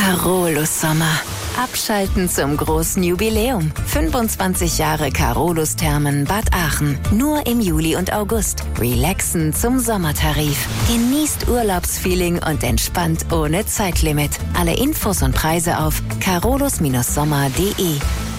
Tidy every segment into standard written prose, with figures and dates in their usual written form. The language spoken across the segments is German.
Carolus Sommer. Abschalten zum großen Jubiläum. 25 Jahre Carolus Thermen Bad Aachen. Nur im Juli und August. Relaxen zum Sommertarif. Genießt Urlaubsfeeling und entspannt ohne Zeitlimit. Alle Infos und Preise auf carolus-sommer.de.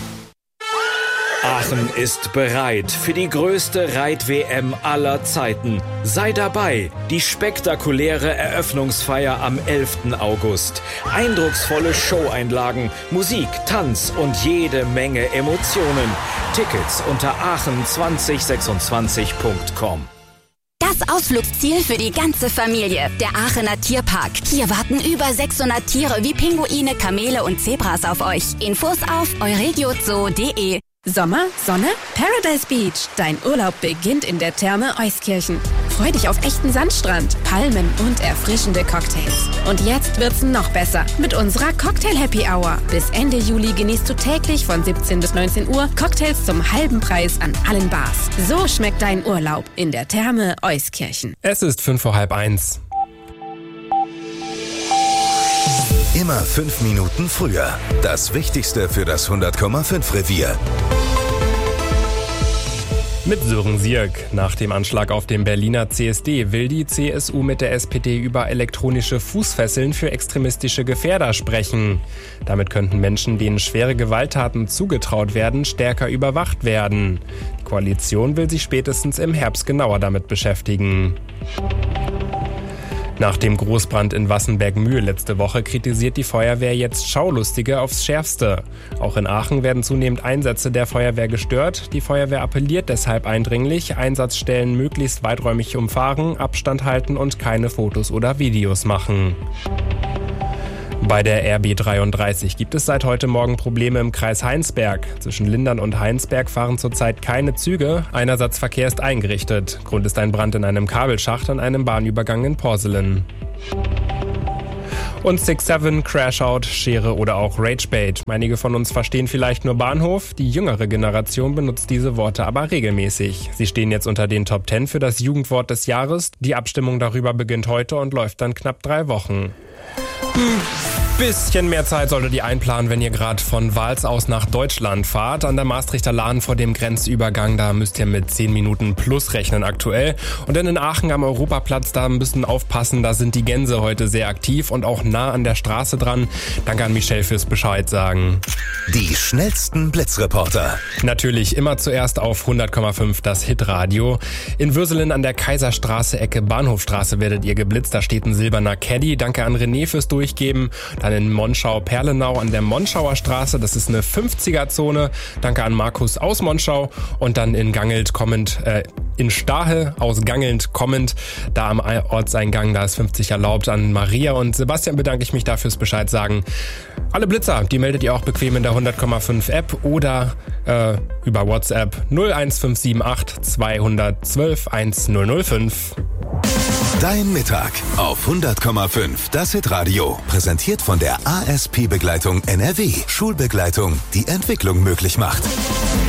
Aachen ist bereit für die größte Reit-WM aller Zeiten. Sei dabei, die spektakuläre Eröffnungsfeier am 11. August. Eindrucksvolle Showeinlagen, Musik, Tanz und jede Menge Emotionen. Tickets unter aachen2026.com. Das Ausflugsziel für die ganze Familie, der Aachener Tierpark. Hier warten über 600 Tiere wie Pinguine, Kamele und Zebras auf euch. Infos auf euregiozoo.de. Sommer, Sonne, Paradise Beach. Dein Urlaub beginnt in der Therme Euskirchen. Freu dich auf echten Sandstrand, Palmen und erfrischende Cocktails. Und jetzt wird's noch besser mit unserer Cocktail Happy Hour. Bis Ende Juli genießt du täglich von 17 bis 19 Uhr Cocktails zum halben Preis an allen Bars. So schmeckt dein Urlaub in der Therme Euskirchen. Es ist 1:05. Immer 5 Minuten früher. Das Wichtigste für das 100,5 Revier. Mit Sören Sierk. Nach dem Anschlag auf dem Berliner CSD will die CSU mit der SPD über elektronische Fußfesseln für extremistische Gefährder sprechen. Damit könnten Menschen, denen schwere Gewalttaten zugetraut werden, stärker überwacht werden. Die Koalition will sich spätestens im Herbst genauer damit beschäftigen. Nach dem Großbrand in Wassenberg-Mühl letzte Woche kritisiert die Feuerwehr jetzt Schaulustige aufs Schärfste. Auch in Aachen werden zunehmend Einsätze der Feuerwehr gestört. Die Feuerwehr appelliert deshalb eindringlich, Einsatzstellen möglichst weiträumig umfahren, Abstand halten und keine Fotos oder Videos machen. Bei der RB 33 gibt es seit heute Morgen Probleme im Kreis Heinsberg. Zwischen Lindern und Heinsberg fahren zurzeit keine Züge. Einersatzverkehr ist eingerichtet. Grund ist ein Brand in einem Kabelschacht an einem Bahnübergang in Porselen. Und 6-7, Crashout, Schere oder auch Ragebait. Einige von uns verstehen vielleicht nur Bahnhof. Die jüngere Generation benutzt diese Worte aber regelmäßig. Sie stehen jetzt unter den Top 10 für das Jugendwort des Jahres. Die Abstimmung darüber beginnt heute und läuft dann knapp 3 Wochen. Bisschen mehr Zeit solltet ihr einplanen, wenn ihr gerade von Wals aus nach Deutschland fahrt. An der Maastrichter Lahn vor dem Grenzübergang, da müsst ihr mit 10 Minuten plus rechnen aktuell. Und dann in Aachen am Europaplatz, da müsst ihr aufpassen, da sind die Gänse heute sehr aktiv und auch nah an der Straße dran. Danke an Michelle fürs Bescheid sagen. Die schnellsten Blitzreporter. Natürlich immer zuerst auf 100,5 das Hitradio. In Würselen an der Kaiserstraße, Ecke Bahnhofstraße werdet ihr geblitzt. Da steht ein silberner Caddy. Danke an René fürs Durchgeben. Dann in Monschau-Perlenau an der Monschauer Straße. Das ist eine 50er-Zone. Danke an Markus aus Monschau. Und dann in Gangelt kommend, in Stahe aus Gangelnd kommend, da am Ortseingang, da ist 50 erlaubt. An Maria und Sebastian bedanke ich mich dafür fürs Bescheid sagen. Alle Blitzer, die meldet ihr auch bequem in der 100,5 App oder über WhatsApp 01578 212 1005. Dein Mittag auf 100,5 das Hitradio. Präsentiert von der ASP Begleitung NRW. Schulbegleitung, die Entwicklung möglich macht.